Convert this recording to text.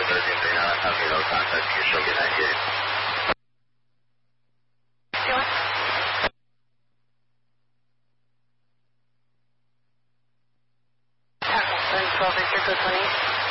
1339, have no contact. You shall get 98. Okay, 12 Victor, code 20.